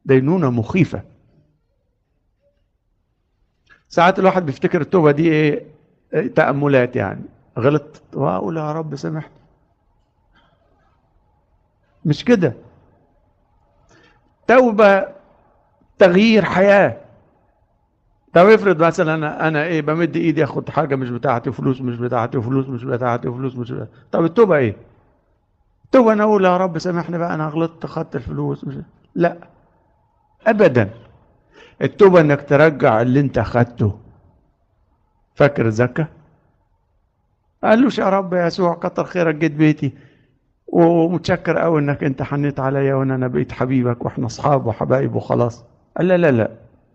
دينونة مخيفة. ساعات الواحد بيفتكر التوبة دي ايه، تأملات يعني، غلط واقول يا رب سامحني. مش كده. توبة تغيير حياة. طب افرض مثلا انا ايه، بمد ايدي اخد حاجة مش بتاعتي، فلوس مش بتاعتي، فلوس مش بتاعتي، فلوس مش بتاعتي. طب التوبة ايه؟ التوبة انا اقول يا رب سامحني بقى، انا غلطت اخدت الفلوس مش... لا ابدا. التوبة انك ترجع اللي انت اخدته. فاكر زكا؟ قالوش يا رب يا يسوع كتر خيرك جيت بيتي ومتشكر قوي انك انت حنيت عليا وان انا بقيت حبيبك واحنا اصحاب وحبايب وخلاص. قال لا لا لا،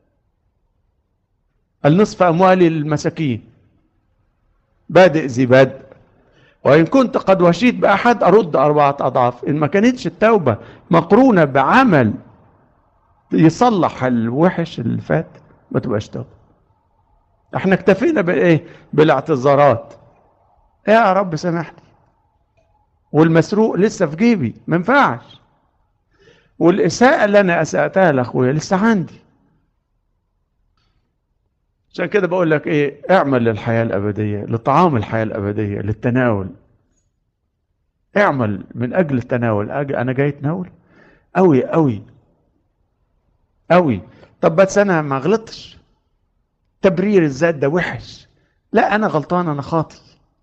النصف اموالي للمساكين، بادئ ذي بادئ، وان كنت قد وشيت باحد ارد 4 اضعاف. ان ما كانتش التوبه مقرونه بعمل يصلح الوحش اللي فات ما تبقاش توبه. احنا اكتفينا بايه؟ بالاعتذارات. يا رب سامحني، والمسروق لسه في جيبي ما ينفعش، والاساءه اللي انا اساتها لاخويا لسه عندي. عشان كده بقول لك ايه، اعمل للحياه الابديه، لطعام الحياه الابديه، للتناول. اعمل من اجل التناول. انا جاي اتناول قوي قوي قوي. طب بس انا ما غلطتش، تبرير الذات ده وحش. لا انا غلطان، انا خاطي،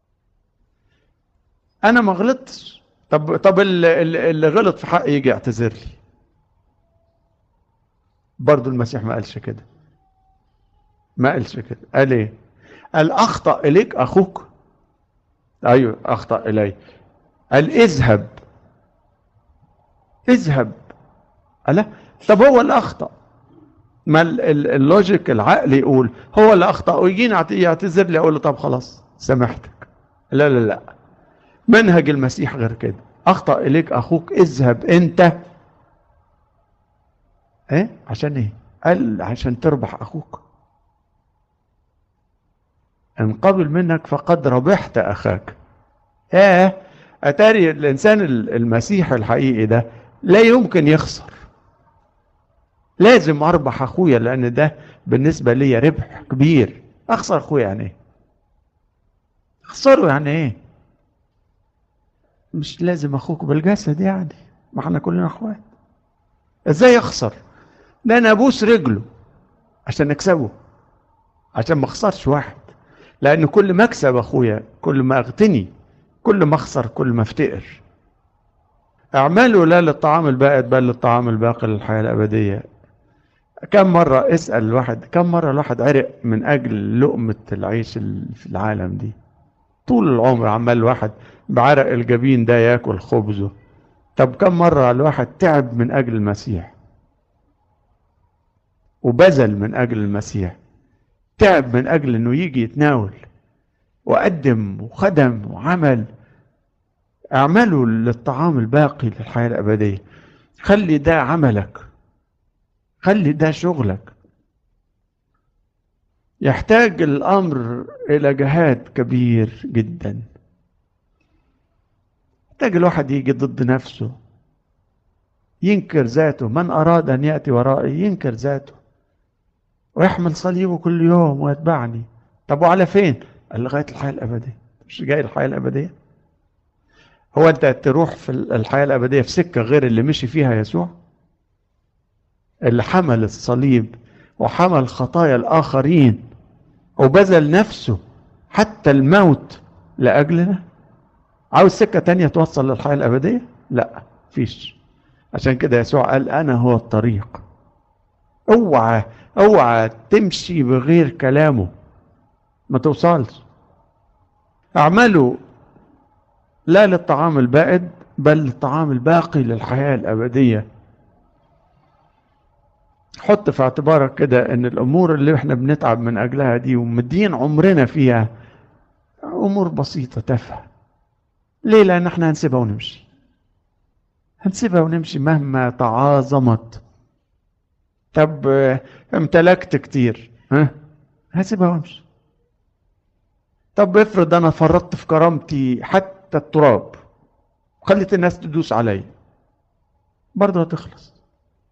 انا ما غلطتش. طب اللي غلط في حقي يجي يعتذر لي. برضو المسيح ما قالش كده. ما قالش كده. قال ايه؟ قال اخطأ اليك اخوك. ايوه اخطأ الي. قال اذهب. اذهب. قال طب هو اللي اخطأ. ما اللوجيك العقل يقول هو اللي اخطأ ويجيني يعتذر لي، اقول له طب خلاص سامحتك. لا لا لا، منهج المسيح غير كده. اخطأ اليك اخوك، اذهب انت. ايه عشان ايه؟ قال عشان تربح اخوك. ان قبل منك فقد ربحت اخاك. اتاري الانسان المسيحي الحقيقي ده لا يمكن يخسر. لازم اربح اخويا، لان ده بالنسبه لي ربح كبير. اخسر اخويا يعني ايه؟ اخسره يعني ايه؟ مش لازم اخوك بالجسد يعني، ما احنا كلنا اخوات. ازاي اخسر؟ ده انا ابوس رجله عشان اكسبه، عشان ما اخسرش واحد. لان كل ما اكسب اخويا كل ما اغتني، كل ما اخسر كل ما افتقر. اعملوا لا للطعام البائد بل للطعام الباقي للحياه الابديه. كم مره اسال الواحد، كم مره الواحد عرق من اجل لقمه العيش في العالم دي؟ طول العمر عمال الواحد بعرق الجبين ده ياكل خبزه. طب كم مرة الواحد تعب من أجل المسيح وبذل من أجل المسيح، تعب من أجل أنه يجي يتناول وقدم وخدم وعمل. اعملوا للطعام الباقي للحياة الأبدية. خلي ده عملك، خلي ده شغلك. يحتاج الأمر إلى جهاد كبير جدا. يحتاج الواحد يجي ضد نفسه، ينكر ذاته. من أراد أن يأتي ورائي ينكر ذاته ويحمل صليبه كل يوم ويتبعني. طب وعلى فين؟ قال لغاية الحياة الأبدية. مش جاي الحياة الأبدية؟ هو أنت تروح في الحياة الأبدية في سكة غير اللي مشي فيها يسوع، اللي حمل الصليب وحمل خطايا الآخرين وبذل نفسه حتى الموت لأجلنا؟ عاوز سكة تانية توصل للحياة الأبدية؟ لا فيش. عشان كده يسوع قال أنا هو الطريق. اوعى اوعى تمشي بغير كلامه ما توصلش. اعملوا لا للطعام البائد بل للطعام الباقي للحياة الأبدية. حط في اعتبارك كده ان الامور اللي احنا بنتعب من اجلها دي ومدين عمرنا فيها امور بسيطة تافهة. ليه؟ لان احنا هنسيبها ونمشي. هنسيبها ونمشي مهما تعاظمت. طب امتلكت كتير، هسيبها وامشي. طب افرض انا فرطت في كرامتي حتى التراب، خلت الناس تدوس عليا، برضه هتخلص.